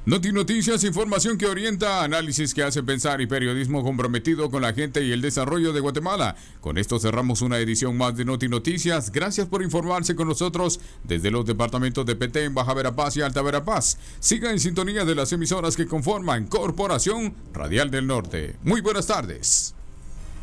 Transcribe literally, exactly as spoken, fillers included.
Noti Noticias, información que orienta, análisis que hace pensar y periodismo comprometido con la gente y el desarrollo de Guatemala. Con esto cerramos una edición más de Noti Noticias. Gracias por informarse con nosotros desde los departamentos de Petén, Baja Verapaz y Alta Verapaz. Siga en sintonía de las emisoras que conforman Corporación Radial del Norte. Muy buenas tardes.